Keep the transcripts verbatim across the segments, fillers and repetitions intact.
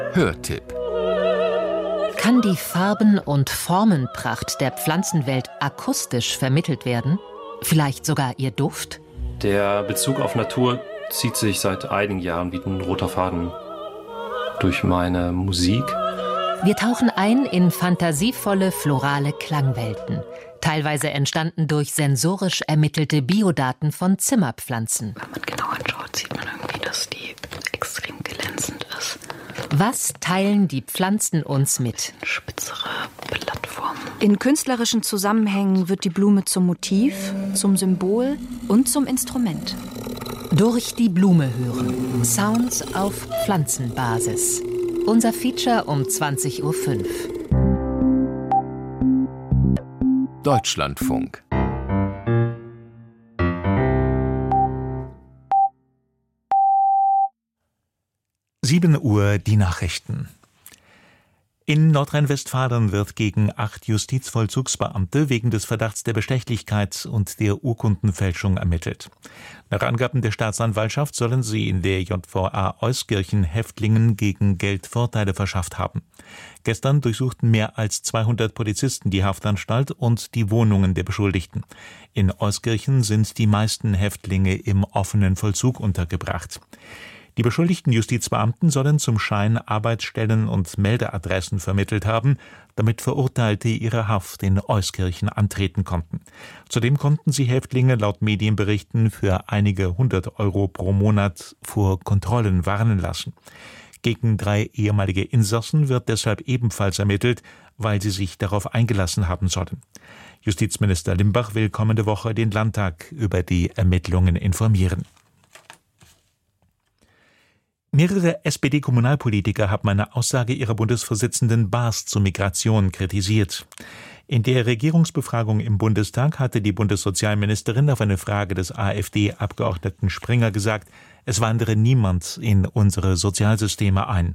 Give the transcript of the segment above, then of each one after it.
Hörtipp. Kann die Farben- und Formenpracht der Pflanzenwelt akustisch vermittelt werden? Vielleicht sogar ihr Duft? Der Bezug auf Natur zieht sich seit einigen Jahren wie ein roter Faden durch meine Musik. Wir tauchen ein in fantasievolle florale Klangwelten, teilweise entstanden durch sensorisch ermittelte Biodaten von Zimmerpflanzen. Wenn man genau anschaut, sieht man irgendwie, dass die extrem glänzend ist. Was teilen die Pflanzen uns mit? Spitzere Blattformen. In künstlerischen Zusammenhängen wird die Blume zum Motiv, zum Symbol und zum Instrument. Durch die Blume hören. Sounds auf Pflanzenbasis. Unser Feature um zwanzig Uhr fünf. Deutschlandfunk. sieben Uhr die Nachrichten. In Nordrhein-Westfalen wird gegen acht Justizvollzugsbeamte wegen des Verdachts der Bestechlichkeit und der Urkundenfälschung ermittelt. Nach Angaben der Staatsanwaltschaft sollen sie in der J V A Euskirchen Häftlingen gegen Geld Vorteile verschafft haben. Gestern durchsuchten mehr als zweihundert Polizisten die Haftanstalt und die Wohnungen der Beschuldigten. In Euskirchen sind die meisten Häftlinge im offenen Vollzug untergebracht. Die beschuldigten Justizbeamten sollen zum Schein Arbeitsstellen und Meldeadressen vermittelt haben, damit Verurteilte ihre Haft in Euskirchen antreten konnten. Zudem konnten sie Häftlinge laut Medienberichten für einige hundert Euro pro Monat vor Kontrollen warnen lassen. Gegen drei ehemalige Insassen wird deshalb ebenfalls ermittelt, weil sie sich darauf eingelassen haben sollen. Justizminister Limbach will kommende Woche den Landtag über die Ermittlungen informieren. Mehrere S P D-Kommunalpolitiker haben eine Aussage ihrer Bundesvorsitzenden Baas zur Migration kritisiert. In der Regierungsbefragung im Bundestag hatte die Bundessozialministerin auf eine Frage des AfD-Abgeordneten Springer gesagt, es wandere niemand in unsere Sozialsysteme ein.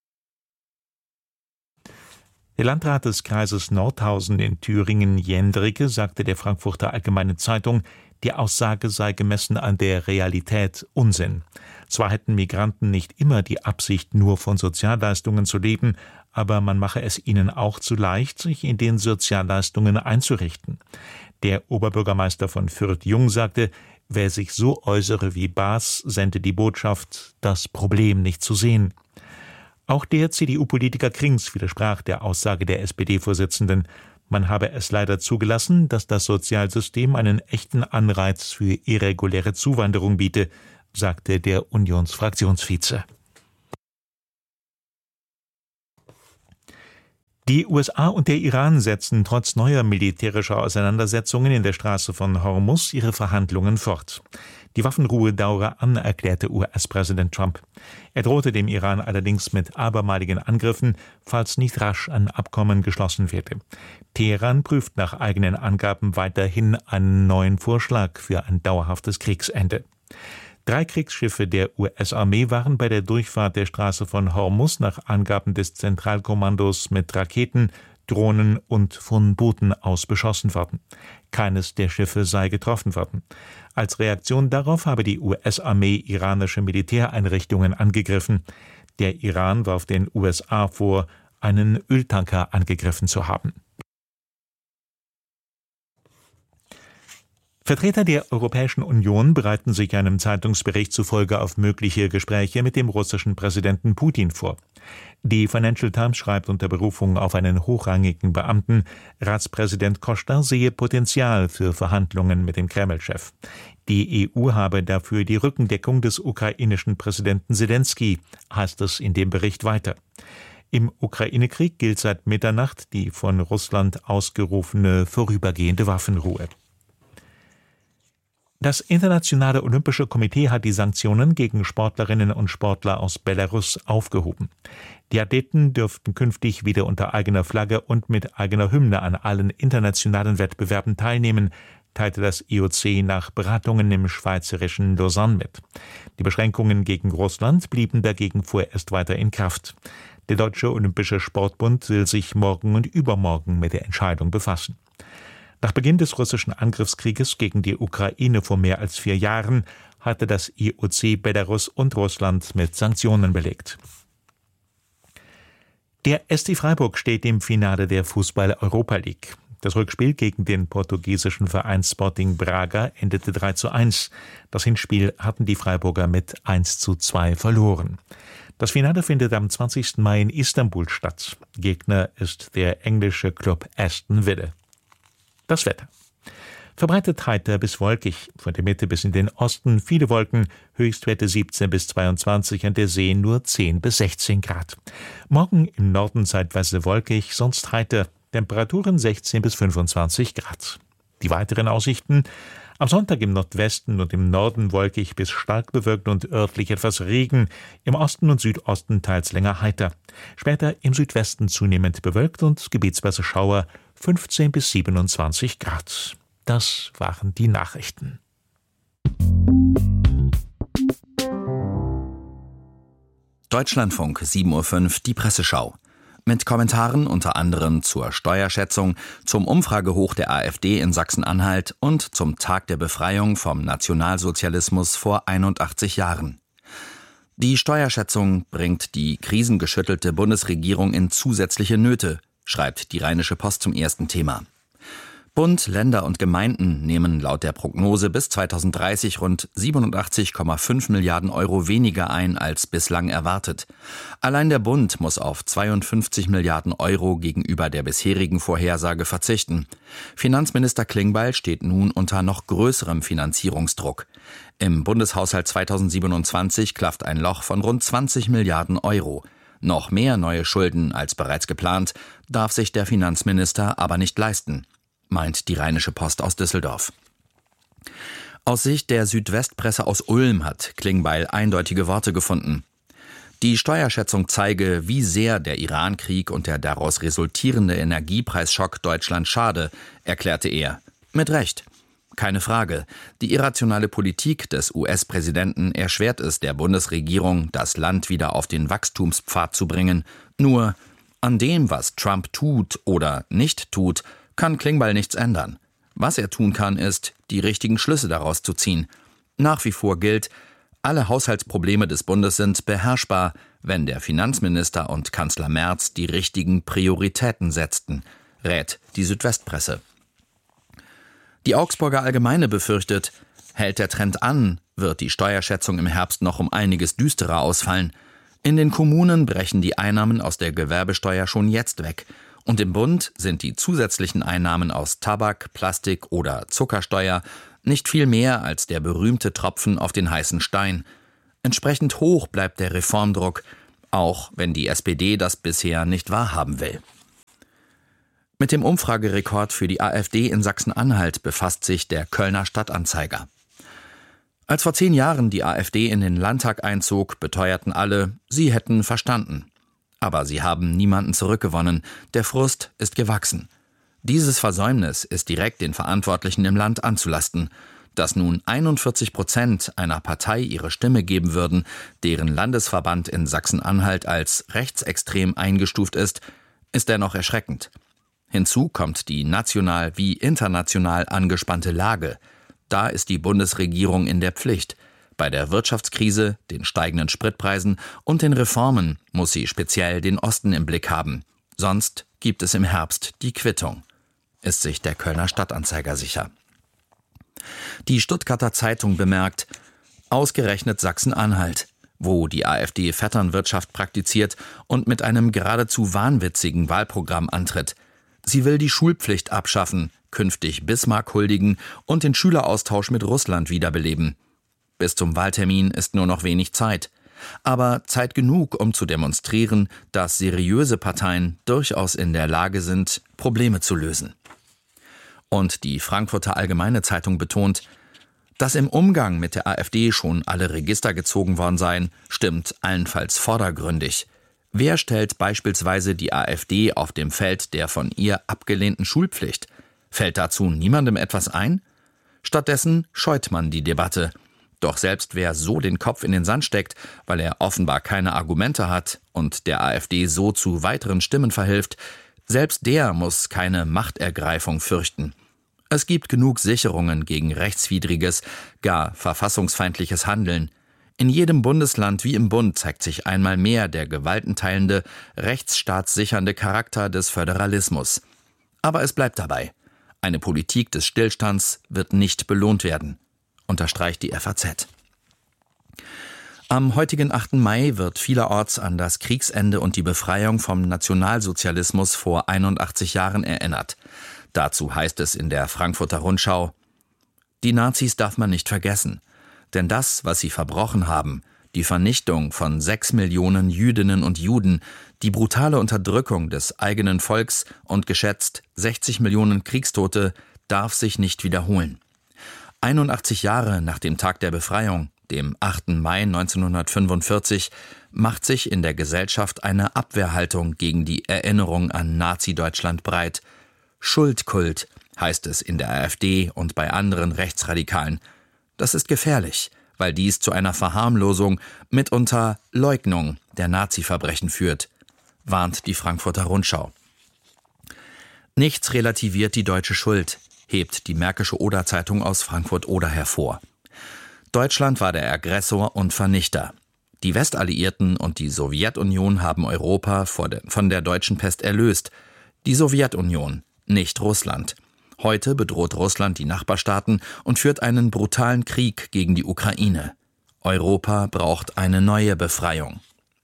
Der Landrat des Kreises Nordhausen in Thüringen, Jendricke, sagte der Frankfurter Allgemeine Zeitung, die Aussage sei gemessen an der Realität Unsinn. Zwar hätten Migranten nicht immer die Absicht, nur von Sozialleistungen zu leben, aber man mache es ihnen auch zu leicht, sich in den Sozialleistungen einzurichten. Der Oberbürgermeister von Fürth-Jung sagte, wer sich so äußere wie Baas, sende die Botschaft, das Problem nicht zu sehen. Auch der C D U-Politiker Krings widersprach der Aussage der S P D-Vorsitzenden. Man habe es leider zugelassen, dass das Sozialsystem einen echten Anreiz für irreguläre Zuwanderung biete, sagte der Unionsfraktionsvize. Die U S A und der Iran setzen trotz neuer militärischer Auseinandersetzungen in der Straße von Hormuz ihre Verhandlungen fort. Die Waffenruhe dauere an, erklärte U S-Präsident Trump. Er drohte dem Iran allerdings mit abermaligen Angriffen, falls nicht rasch ein Abkommen geschlossen werde. Teheran prüft nach eigenen Angaben weiterhin einen neuen Vorschlag für ein dauerhaftes Kriegsende. Drei Kriegsschiffe der U S-Armee waren bei der Durchfahrt der Straße von Hormuz nach Angaben des Zentralkommandos mit Raketen, Drohnen und von Booten aus beschossen worden. Keines der Schiffe sei getroffen worden. Als Reaktion darauf habe die U S-Armee iranische Militäreinrichtungen angegriffen. Der Iran warf den U S A vor, einen Öltanker angegriffen zu haben. Vertreter der Europäischen Union bereiten sich einem Zeitungsbericht zufolge auf mögliche Gespräche mit dem russischen Präsidenten Putin vor. Die Financial Times schreibt unter Berufung auf einen hochrangigen Beamten, Ratspräsident Costa sehe Potenzial für Verhandlungen mit dem Kreml-Chef. Die E U habe dafür die Rückendeckung des ukrainischen Präsidenten Selenskyj, heißt es in dem Bericht weiter. Im Ukraine-Krieg gilt seit Mitternacht die von Russland ausgerufene vorübergehende Waffenruhe. Das Internationale Olympische Komitee hat die Sanktionen gegen Sportlerinnen und Sportler aus Belarus aufgehoben. Die Athleten dürften künftig wieder unter eigener Flagge und mit eigener Hymne an allen internationalen Wettbewerben teilnehmen, teilte das I O C nach Beratungen im schweizerischen Lausanne mit. Die Beschränkungen gegen Russland blieben dagegen vorerst weiter in Kraft. Der Deutsche Olympische Sportbund will sich morgen und übermorgen mit der Entscheidung befassen. Nach Beginn des russischen Angriffskrieges gegen die Ukraine vor mehr als vier Jahren hatte das I O C Belarus und Russland mit Sanktionen belegt. Der S C Freiburg steht im Finale der Fußball-Europa League. Das Rückspiel gegen den portugiesischen Verein Sporting Braga endete drei zu eins. Das Hinspiel hatten die Freiburger mit eins zu zwei verloren. Das Finale findet am zwanzigsten Mai in Istanbul statt. Gegner ist der englische Club Aston Villa. Das Wetter. Verbreitet heiter bis wolkig, von der Mitte bis in den Osten viele Wolken, Höchstwerte siebzehn bis zweiundzwanzig, an der See nur zehn bis sechzehn Grad. Morgen im Norden zeitweise wolkig, sonst heiter, Temperaturen sechzehn bis fünfundzwanzig Grad. Die weiteren Aussichten: am Sonntag im Nordwesten und im Norden wolkig bis stark bewölkt und örtlich etwas Regen, im Osten und Südosten teils länger heiter. Später im Südwesten zunehmend bewölkt und gebietsweise Schauer, fünfzehn bis siebenundzwanzig Grad. Das waren die Nachrichten. Deutschlandfunk, sieben Uhr fünf, die Presseschau. Mit Kommentaren unter anderem zur Steuerschätzung, zum Umfragehoch der AfD in Sachsen-Anhalt und zum Tag der Befreiung vom Nationalsozialismus vor einundachtzig Jahren. Die Steuerschätzung bringt die krisengeschüttelte Bundesregierung in zusätzliche Nöte, schreibt die Rheinische Post zum ersten Thema. Bund, Länder und Gemeinden nehmen laut der Prognose bis zweitausenddreißig rund siebenundachtzig Komma fünf Milliarden Euro weniger ein als bislang erwartet. Allein der Bund muss auf zweiundfünfzig Milliarden Euro gegenüber der bisherigen Vorhersage verzichten. Finanzminister Klingbeil steht nun unter noch größerem Finanzierungsdruck. Im Bundeshaushalt zweitausendsiebenundzwanzig klafft ein Loch von rund zwanzig Milliarden Euro. Noch mehr neue Schulden als bereits geplant darf sich der Finanzminister aber nicht leisten, meint die Rheinische Post aus Düsseldorf. Aus Sicht der Südwestpresse aus Ulm hat Klingbeil eindeutige Worte gefunden. Die Steuerschätzung zeige, wie sehr der Iran-Krieg und der daraus resultierende Energiepreisschock Deutschland schade, erklärte er. Mit Recht. Keine Frage. Die irrationale Politik des U S-Präsidenten erschwert es der Bundesregierung, das Land wieder auf den Wachstumspfad zu bringen. Nur an dem, was Trump tut oder nicht tut, kann Klingbeil nichts ändern. Was er tun kann, ist, die richtigen Schlüsse daraus zu ziehen. Nach wie vor gilt, alle Haushaltsprobleme des Bundes sind beherrschbar, wenn der Finanzminister und Kanzler Merz die richtigen Prioritäten setzten, rät die Südwestpresse. Die Augsburger Allgemeine befürchtet, hält der Trend an, wird die Steuerschätzung im Herbst noch um einiges düsterer ausfallen. In den Kommunen brechen die Einnahmen aus der Gewerbesteuer schon jetzt weg. Und im Bund sind die zusätzlichen Einnahmen aus Tabak, Plastik oder Zuckersteuer nicht viel mehr als der berühmte Tropfen auf den heißen Stein. Entsprechend hoch bleibt der Reformdruck, auch wenn die S P D das bisher nicht wahrhaben will. Mit dem Umfragerekord für die AfD in Sachsen-Anhalt befasst sich der Kölner Stadtanzeiger. Als vor zehn Jahren die AfD in den Landtag einzog, beteuerten alle, sie hätten verstanden. Aber sie haben niemanden zurückgewonnen. Der Frust ist gewachsen. Dieses Versäumnis ist direkt den Verantwortlichen im Land anzulasten. Dass nun einundvierzig Prozent einer Partei ihre Stimme geben würden, deren Landesverband in Sachsen-Anhalt als rechtsextrem eingestuft ist, ist dennoch erschreckend. Hinzu kommt die national wie international angespannte Lage. Da ist die Bundesregierung in der Pflicht. Bei der Wirtschaftskrise, den steigenden Spritpreisen und den Reformen muss sie speziell den Osten im Blick haben. Sonst gibt es im Herbst die Quittung, ist sich der Kölner Stadtanzeiger sicher. Die Stuttgarter Zeitung bemerkt, ausgerechnet Sachsen-Anhalt, wo die AfD Vetternwirtschaft praktiziert und mit einem geradezu wahnwitzigen Wahlprogramm antritt. Sie will die Schulpflicht abschaffen, künftig Bismarck huldigen und den Schüleraustausch mit Russland wiederbeleben. Bis zum Wahltermin ist nur noch wenig Zeit. Aber Zeit genug, um zu demonstrieren, dass seriöse Parteien durchaus in der Lage sind, Probleme zu lösen. Und die Frankfurter Allgemeine Zeitung betont, dass im Umgang mit der AfD schon alle Register gezogen worden seien, stimmt allenfalls vordergründig. Wer stellt beispielsweise die AfD auf dem Feld der von ihr abgelehnten Schulpflicht? Fällt dazu niemandem etwas ein? Stattdessen scheut man die Debatte. Doch selbst wer so den Kopf in den Sand steckt, weil er offenbar keine Argumente hat und der AfD so zu weiteren Stimmen verhilft, selbst der muss keine Machtergreifung fürchten. Es gibt genug Sicherungen gegen rechtswidriges, gar verfassungsfeindliches Handeln. In jedem Bundesland wie im Bund zeigt sich einmal mehr der gewaltenteilende, rechtsstaatssichernde Charakter des Föderalismus. Aber es bleibt dabei. Eine Politik des Stillstands wird nicht belohnt werden, unterstreicht die F A Z. Am heutigen achten Mai wird vielerorts an das Kriegsende und die Befreiung vom Nationalsozialismus vor einundachtzig Jahren erinnert. Dazu heißt es in der Frankfurter Rundschau: Die Nazis darf man nicht vergessen, denn das, was sie verbrochen haben, die Vernichtung von sechs Millionen Jüdinnen und Juden, die brutale Unterdrückung des eigenen Volks und geschätzt sechzig Millionen Kriegstote, darf sich nicht wiederholen. einundachtzig Jahre nach dem Tag der Befreiung, dem achten Mai neunzehnhundertfünfundvierzig, macht sich in der Gesellschaft eine Abwehrhaltung gegen die Erinnerung an Nazi-Deutschland breit. Schuldkult heißt es in der AfD und bei anderen Rechtsradikalen. Das ist gefährlich, weil dies zu einer Verharmlosung, mitunter Leugnung der Nazi-Verbrechen führt, warnt die Frankfurter Rundschau. Nichts relativiert die deutsche Schuld, hebt die Märkische Oder-Zeitung aus Frankfurt-Oder hervor. Deutschland war der Aggressor und Vernichter. Die Westalliierten und die Sowjetunion haben Europa vor der, von der deutschen Pest erlöst. Die Sowjetunion, nicht Russland. Heute bedroht Russland die Nachbarstaaten und führt einen brutalen Krieg gegen die Ukraine. Europa braucht eine neue Befreiung.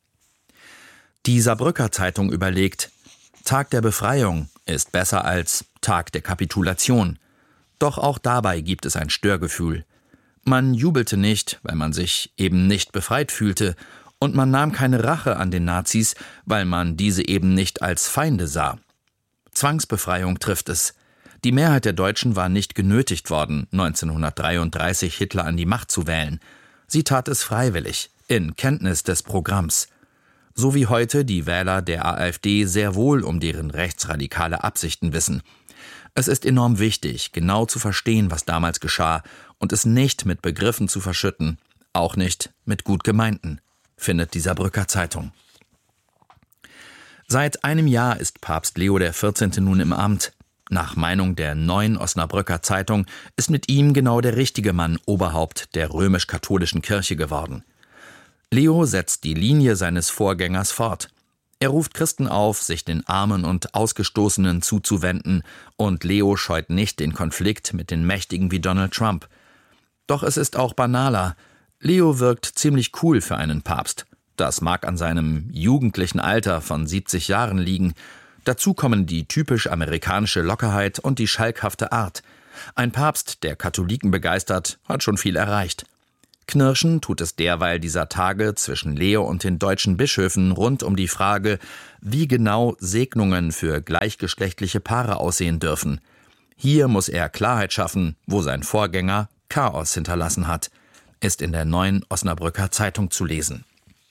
Die Saarbrücker Zeitung überlegt: Tag der Befreiung ist besser als Tag der Kapitulation. Doch auch dabei gibt es ein Störgefühl. Man jubelte nicht, weil man sich eben nicht befreit fühlte, und man nahm keine Rache an den Nazis, weil man diese eben nicht als Feinde sah. Zwangsbefreiung trifft es. Die Mehrheit der Deutschen war nicht genötigt worden, neunzehnhundertdreiunddreißig Hitler an die Macht zu wählen. Sie tat es freiwillig, in Kenntnis des Programms. So wie heute die Wähler der AfD sehr wohl um deren rechtsradikale Absichten wissen. Es ist enorm wichtig, genau zu verstehen, was damals geschah und es nicht mit Begriffen zu verschütten, auch nicht mit gut gemeinten, findet die Saarbrücker Zeitung. Seit einem Jahr ist Papst Leo der vierzehnte nun im Amt. Nach Meinung der Neuen Osnabrücker Zeitung ist mit ihm genau der richtige Mann Oberhaupt der römisch-katholischen Kirche geworden. Leo setzt die Linie seines Vorgängers fort. Er ruft Christen auf, sich den Armen und Ausgestoßenen zuzuwenden, und Leo scheut nicht den Konflikt mit den Mächtigen wie Donald Trump. Doch es ist auch banaler. Leo wirkt ziemlich cool für einen Papst. Das mag an seinem jugendlichen Alter von siebzig Jahren liegen. Dazu kommen die typisch amerikanische Lockerheit und die schalkhafte Art. Ein Papst, der Katholiken begeistert, hat schon viel erreicht. Knirschen tut es derweil dieser Tage zwischen Leo und den deutschen Bischöfen rund um die Frage, wie genau Segnungen für gleichgeschlechtliche Paare aussehen dürfen. Hier muss er Klarheit schaffen, wo sein Vorgänger Chaos hinterlassen hat, ist in der Neuen Osnabrücker Zeitung zu lesen.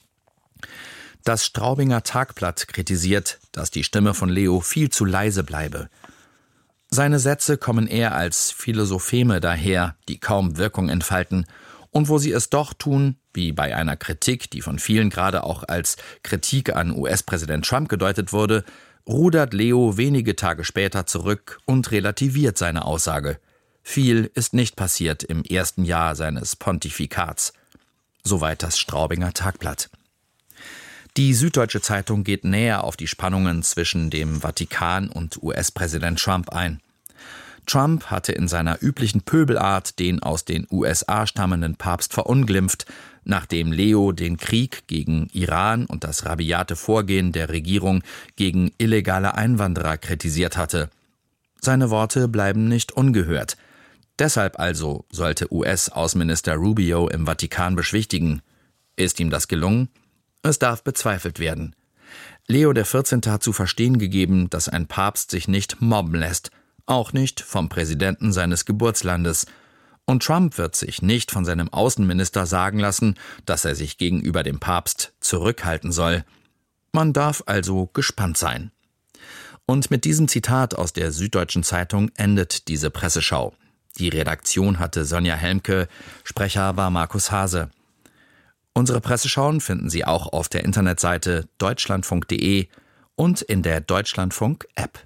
Das Straubinger Tagblatt kritisiert, dass die Stimme von Leo viel zu leise bleibe. Seine Sätze kommen eher als Philosopheme daher, die kaum Wirkung entfalten, und wo sie es doch tun, wie bei einer Kritik, die von vielen gerade auch als Kritik an U S-Präsident Trump gedeutet wurde, rudert Leo wenige Tage später zurück und relativiert seine Aussage. Viel ist nicht passiert im ersten Jahr seines Pontifikats. Soweit das Straubinger Tagblatt. Die Süddeutsche Zeitung geht näher auf die Spannungen zwischen dem Vatikan und U S-Präsident Trump ein. Trump hatte in seiner üblichen Pöbelart den aus den U S A stammenden Papst verunglimpft, nachdem Leo den Krieg gegen Iran und das rabiate Vorgehen der Regierung gegen illegale Einwanderer kritisiert hatte. Seine Worte bleiben nicht ungehört. Deshalb also sollte U S-Außenminister Rubio im Vatikan beschwichtigen. Ist ihm das gelungen? Es darf bezweifelt werden. Leo der vierzehnte hat zu verstehen gegeben, dass ein Papst sich nicht mobben lässt, auch nicht vom Präsidenten seines Geburtslandes. Und Trump wird sich nicht von seinem Außenminister sagen lassen, dass er sich gegenüber dem Papst zurückhalten soll. Man darf also gespannt sein. Und mit diesem Zitat aus der Süddeutschen Zeitung endet diese Presseschau. Die Redaktion hatte Sonja Helmke, Sprecher war Markus Hase. Unsere Presseschauen finden Sie auch auf der Internetseite deutschlandfunk punkt de und in der Deutschlandfunk-App.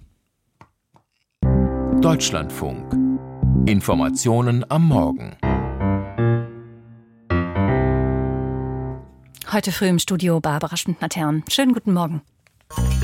Deutschlandfunk. Informationen am Morgen. Heute früh im Studio Barbara Schmidtner-Thern. Schönen guten Morgen.